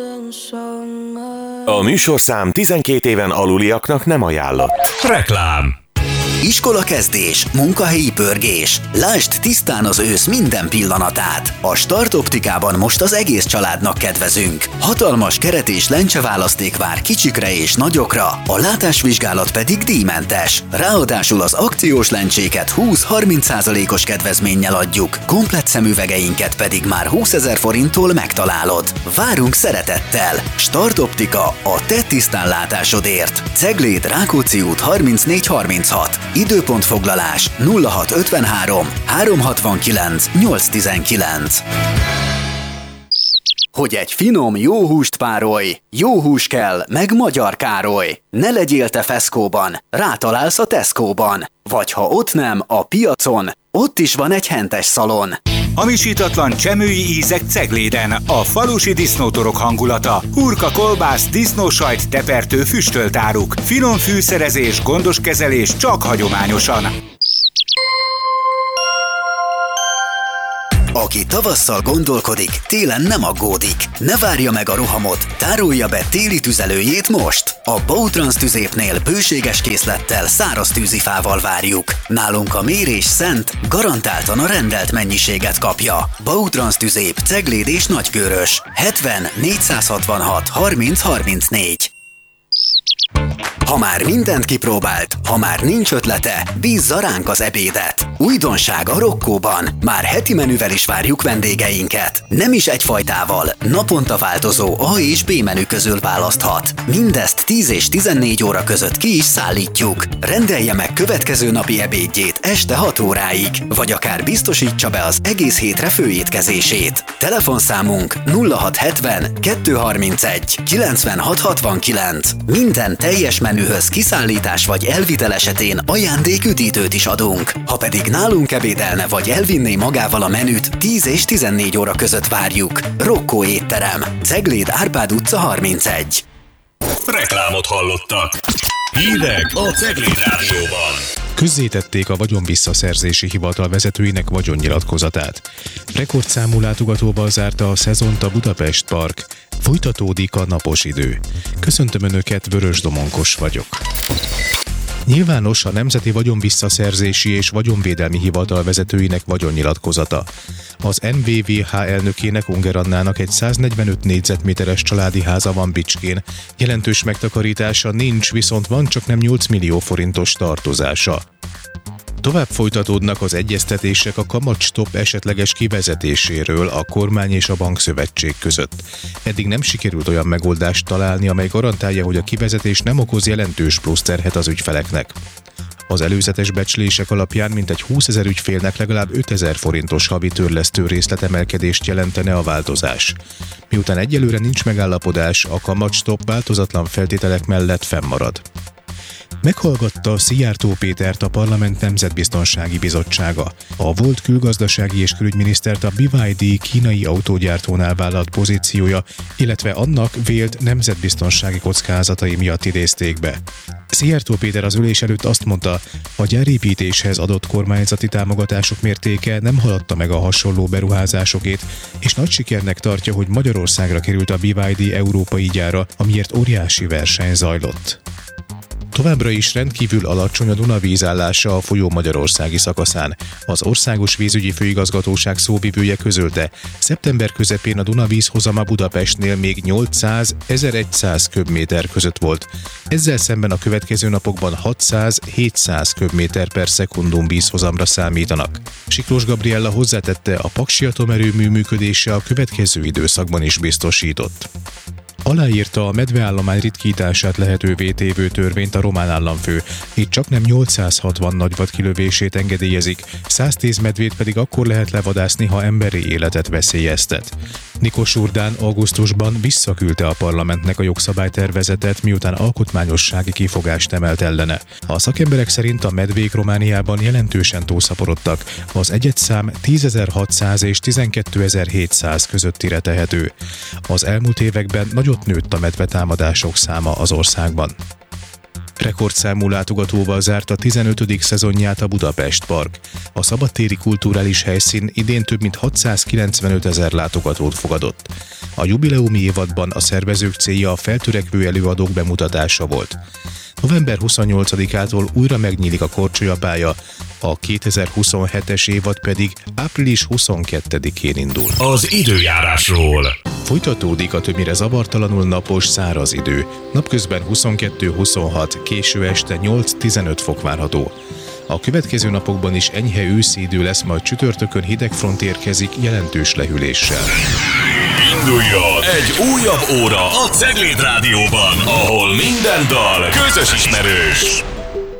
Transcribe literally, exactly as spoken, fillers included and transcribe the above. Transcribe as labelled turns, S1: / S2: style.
S1: A műsorszám tizenkét éven aluliaknak nem ajánlott.
S2: Reklám.
S3: Iskola kezdés, munkahelyi pörgés. Lásd tisztán az ősz minden pillanatát. A Start Optikában most az egész családnak kedvezünk. Hatalmas keret és lencseválaszték vár kicsikre és nagyokra, a látásvizsgálat pedig díjmentes. Ráadásul az akciós lencséket húsz-harminc százalékos kedvezménnyel adjuk, komplett szemüvegeinket pedig már húszezer forinttól megtalálod. Várunk szeretettel! Start Optika, a te tisztánlátásodért. Cegléd, Rákóczi út harmincnégy harminchat. Időpontfoglalás nulla hat ötvenhárom három hatvankilenc nyolc tizenkilenc. Hogy egy finom, jó húst párolj, jó hús kell, meg Magyar Károly. Ne legyél te feszkóban, rátalálsz a Tesco-ban. Vagy ha ott nem, a piacon, ott is van egy hentes szalon.
S2: Hamisítatlan csemői ízek Cegléden, a falusi disznótorok hangulata, hurka, kolbász, disznósajt, tepertő, füstölt áruk, finom fűszerezés, gondos kezelés csak hagyományosan.
S3: Aki tavasszal gondolkodik, télen nem aggódik. Ne várja meg a rohamot, tárolja be téli tüzelőjét most! A Bautrans tüzépnél bőséges készlettel, száraz tűzifával várjuk. Nálunk a mérés szent, garantáltan a rendelt mennyiséget kapja. Bautrans tüzép, Cegléd és Nagykőrös. hetven négyszázhatvanhat harminc harmincnégy. Ha már mindent kipróbált, ha már nincs ötlete, bízza ránk az ebédet. Újdonság a Rokkóban. Már heti menüvel is várjuk vendégeinket. Nem is egyfajtával, naponta változó A és B menü közül választhat. Mindezt tíz és tizennégy óra között ki is szállítjuk. Rendelje meg következő napi ebédjét este hat óráig, vagy akár biztosítsa be az egész hétre főétkezését. Telefonszámunk nulla hat hetven kétszázharmincegy kilencvenhat hatvankilenc. Minden teljes menühöz kiszállítás vagy elvitel esetén ajándéküdítőt is adunk. Ha pedig nálunk ebédelne vagy elvinné magával a menüt, tíz és tizennégy óra között várjuk. Rokkó étterem, Cegléd, Árpád utca harmincegy.
S1: Reklámot hallottak. Hírek a Cegléd Rádióban.
S4: Közzétették a vagyonvisszaszerzési hivatal vezetőinek vagyonnyilatkozatát. Rekordszámú látogatóval zárta a szezont a Budapest Park. Folytatódik a napos idő. Köszöntöm Önöket, Vörös Domonkos vagyok. Nyilvános a Nemzeti Vagyonvisszaszerzési és Vagyonvédelmi Hivatal vezetőinek vagyonnyilatkozata. Az en vé vé há elnökének, Unger Annának egy száznegyvenöt négyzetméteres családi háza van Bicskén. Jelentős megtakarítása nincs, viszont van csaknem nyolc millió forintos tartozása. Tovább folytatódnak az egyeztetések a kamatstopp esetleges kivezetéséről a kormány és a bankszövetség között. Eddig nem sikerült olyan megoldást találni, amely garantálja, hogy a kivezetés nem okoz jelentős plusz terhet az ügyfeleknek. Az előzetes becslések alapján mintegy húszezer ügyfélnek legalább ötezer forintos havi törlesztő részletemelkedést jelentene a változás. Miután egyelőre nincs megállapodás, a kamatstopp változatlan feltételek mellett fennmarad. Meghallgatta Szijjártó Pétert a Parlament Nemzetbiztonsági Bizottsága. A volt külgazdasági és külügyminisztert a bé ipszilon dé kínai autógyártónál vállalt pozíciója, illetve annak vélt nemzetbiztonsági kockázatai miatt idézték be. Szijjártó Péter az ülés előtt azt mondta, a gyárépítéshez adott kormányzati támogatások mértéke nem haladta meg a hasonló beruházásokét, és nagy sikernek tartja, hogy Magyarországra került a bé ipszilon dé európai gyára, amiért óriási verseny zajlott. Továbbra is rendkívül alacsony a Duna vízállása a folyó magyarországi szakaszán. Az Országos Vízügyi Főigazgatóság szóvivője közölte, szeptember közepén a Duna vízhozama Budapestnél még nyolcszáz-ezerszáz köbméter között volt. Ezzel szemben a következő napokban hatszáz-hétszáz köbméter per szekundum vízhozamra számítanak. Siklós Gabriella hozzátette, a paksi atomerőmű működése a következő időszakban is biztosított. Aláírta a medveállomány ritkítását lehetővé tévő törvényt a román államfő. Itt csaknem nyolcszázhatvan nagyvad kilövését engedélyezik, száztíz medvét pedig akkor lehet levadászni, ha emberi életet veszélyeztet. Nikos Urdán augusztusban visszaküldte a parlamentnek a jogszabálytervezetet, miután alkotmányossági kifogást emelt ellene. A szakemberek szerint a medvék Romániában jelentősen túlszaporodtak, az egyedszám tízezer-hatszáz és tizenkétezer-hétszáz közöttire tehető. Az elmúlt években nagyot nőtt a medvetámadások száma az országban. Rekordszámú látogatóval zárta tizenötödik szezonját a Budapest Park. A szabadtéri kulturális helyszín idén több mint hatszázkilencvenöt ezer látogatót fogadott. A jubileumi évadban a szervezők célja a feltörekvő előadók bemutatása volt. november huszonnyolcadikától újra megnyílik a Korcsolyapálya, a kétezer-huszonhetes évad pedig április huszonkettedikén indul.
S1: Az időjárásról.
S4: Folytatódik a többnyire zavartalanul napos, száraz idő. Napközben huszonkettő huszonhat, késő este nyolc-tizenöt fok várható. A következő napokban is enyhe őszi idő lesz, majd csütörtökön hideg front érkezik jelentős lehűléssel.
S1: Induljon egy újabb óra a Cegléd Rádióban, ahol minden dal közös ismerős.